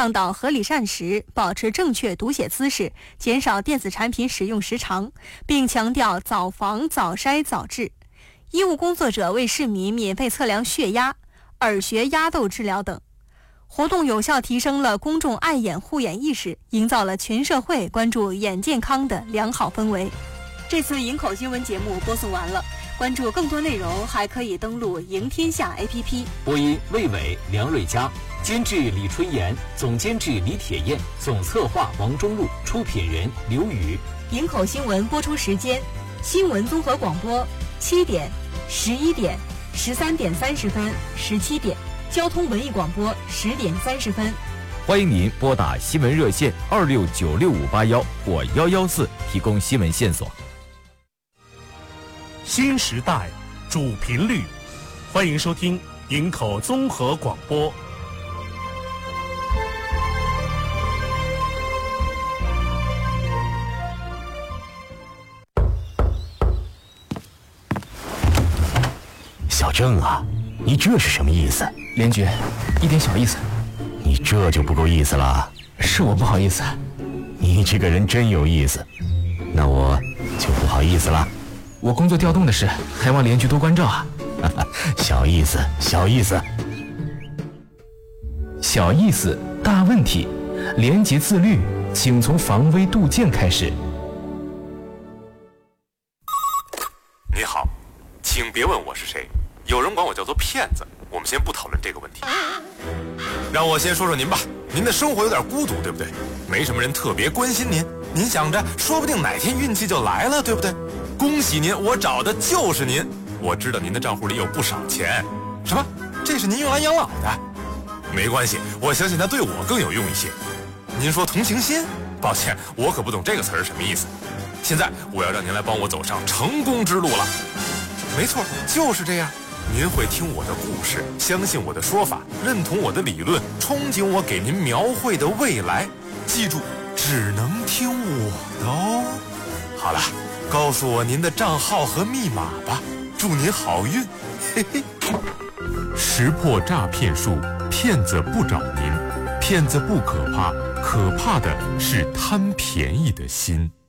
倡导合理膳食，保持正确读写姿势，减少电子产品使用时长，并强调早防、早筛、早治。医务工作者为市民免费测量血压、耳穴压窦治疗等。活动有效提升了公众爱眼护眼意识，营造了全社会关注眼健康的良好氛围。这次营口新闻节目播送完了，关注更多内容还可以登录赢天下 APP。 播音魏伟、梁瑞佳，监制李春妍，总监制李铁燕，总策划王中路，出品人刘宇。 营口新闻播出时间：新闻综合广播7点、11点、13点30分、17点；交通文艺广播10点30分。 欢迎您拨打新闻热线26965581或114提供新闻线索。 新时代主频率，欢迎收听营口综合广播。 小郑啊，你这是什么意思？ 连局，一点小意思。 你这就不够意思了。 是我不好意思。 你这个人真有意思，那我就不好意思了。 我工作调动的事，还望连局多关照啊。 小意思，小意思。 小意思，大问题。廉洁自律，请从防微杜渐开始。 你好，请别问我是谁，有人管我叫做骗子，我们先不讨论这个问题。让我先说说您吧，您的生活有点孤独，对不对？没什么人特别关心您，您想着说不定哪天运气就来了，对不对？恭喜您，我找的就是您。我知道您的账户里有不少钱。什么？这是您用来养老的？没关系，我相信它对我更有用一些。您说同情心？抱歉，我可不懂这个词儿什么意思。现在我要让您来帮我走上成功之路了。没错，就是这样。您会听我的故事，相信我的说法，认同我的理论，憧憬我给您描绘的未来。记住，只能听我的哦。好了，告诉我您的账号和密码吧，祝您好运。嘿嘿。识破诈骗术，骗子不找您，骗子不可怕，可怕的是贪便宜的心。